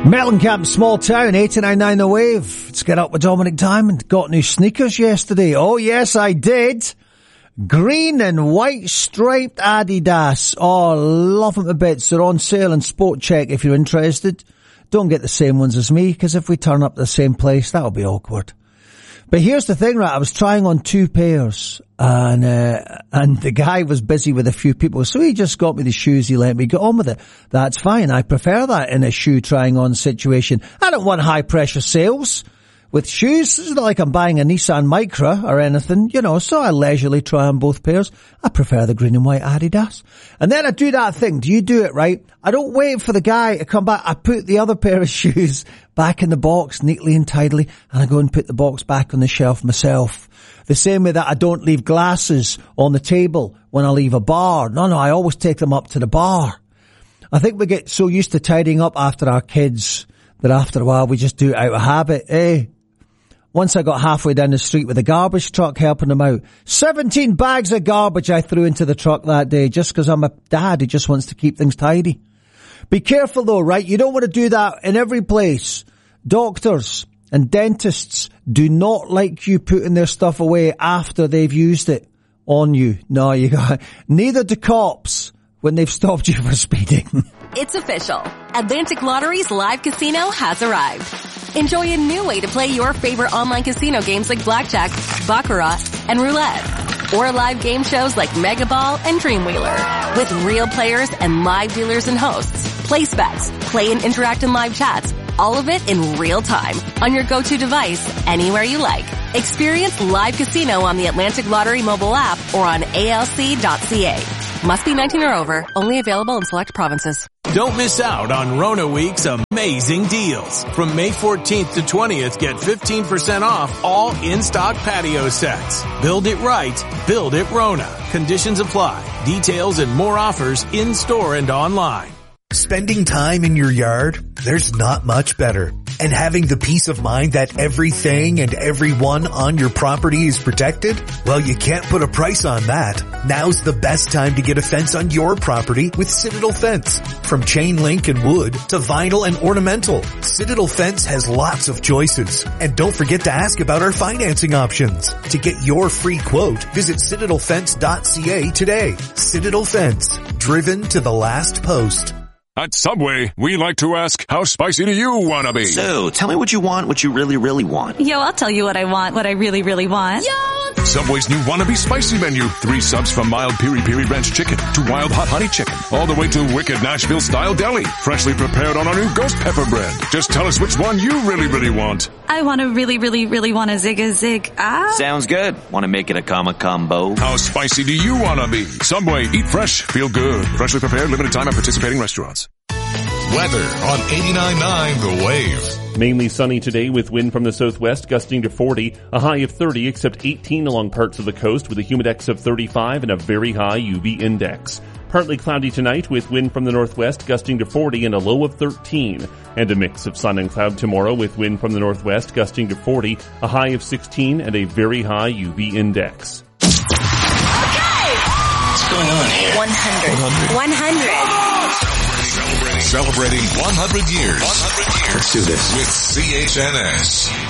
Mellencamp, Small Town, 89.9 The Wave. Let's get up with Dominic Diamond. Got new sneakers yesterday. Oh, yes, I did. Green and white striped Adidas. Oh, love them to bits. They're on sale in Sport Check if you're interested. Don't get the same ones as me, because if we turn up to the same place, that'll be awkward. But here's the thing, right? I was trying on 2 pairs, and the guy was busy with a few people, so he just got me the shoes. He let me get on with it. That's fine. I prefer that in a shoe trying on situation. I don't want high pressure sales with shoes. It's not like I'm buying a Nissan Micra or anything, you know, so I leisurely try on both pairs. I prefer the green and white Adidas. And then I do that thing. Do you do it, right? I don't wait for the guy to come back. I put the other pair of shoes back in the box neatly and tidily, and I go and put the box back on the shelf myself. The same way that I don't leave glasses on the table when I leave a bar. No, I always take them up to the bar. I think we get so used to tidying up after our kids that after a while we just do it out of habit, eh? Once I got halfway down the street with a garbage truck helping them out. 17 bags of garbage I threw into the truck that day just because I'm a dad who just wants to keep things tidy. Be careful though, right? You don't want to do that in every place. Doctors and dentists do not like you putting their stuff away after they've used it on you. No, you got. Neither do cops when they've stopped you for speeding. It's official. Atlantic Lottery's live casino has arrived. Enjoy a new way to play your favorite online casino games like blackjack, baccarat, and roulette. Or live game shows like Mega Ball and Dreamwheeler. With real players and live dealers and hosts. Place bets, play and interact in live chats. All of it in real time on your go-to device anywhere you like. Experience live casino on the Atlantic Lottery mobile app or on alc.ca. Must be 19 or over. Only available in select provinces. Don't miss out on Rona Week's amazing deals. From May 14th to 20th, get 15% off all in-stock patio sets. Build it right. Build it Rona. Conditions apply. Details and more offers in-store and online. Spending time in your yard, there's not much better. And having the peace of mind that everything and everyone on your property is protected? Well, you can't put a price on that. Now's the best time to get a fence on your property with Citadel Fence. From chain link and wood to vinyl and ornamental, Citadel Fence has lots of choices. And don't forget to ask about our financing options. To get your free quote, visit citadelfence.ca today. Citadel Fence, driven to the last post. At Subway, we like to ask, how spicy do you want to be? So, tell me what you want, what you really, really want. Yo, I'll tell you what I want, what I really, really want. Yo! Subway's new Wannabe Spicy menu. 3 subs from mild piri-piri ranch chicken to wild hot honey chicken. All the way to wicked Nashville-style deli. Freshly prepared on our new ghost pepper bread. Just tell us which one you really, really want. I want to really, really, really want a zig. Sounds good. Want to make it a combo? How spicy do you want to be? Subway, eat fresh, feel good. Freshly prepared, limited time at participating restaurants. Weather on 89.9 The Wave. Mainly sunny today with wind from the southwest gusting to 40, a high of 30 except 18 along parts of the coast with a humidex of 35 and a very high UV index. Partly cloudy tonight with wind from the northwest gusting to 40 and a low of 13. And a mix of sun and cloud tomorrow with wind from the northwest gusting to 40, a high of 16 and a very high UV index. Okay! What's going on here? 100. Celebrating 100 years. Let's do this. With CHNS.